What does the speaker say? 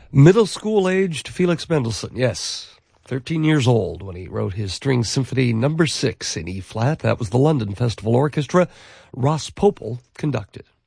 Middle school-aged Felix Mendelssohn, yes. 13 years old when he wrote his String Symphony No. 6 in E-flat. That was the London Festival Orchestra. Ross Popel conducted.